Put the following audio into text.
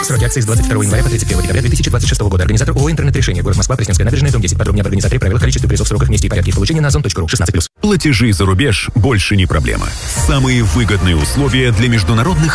Сроки акции с 22 января по 31 декабря 2026 года. Организатор ООО «Интернет-решение». Город Москва, Пресненская набережная, дом 10. Подробнее об организаторе, правилах, количестве призов, сроках, месте и порядке их получения на ozon.ru. 16+. Платежи за рубеж больше не проблема. Самые выгодные условия для международных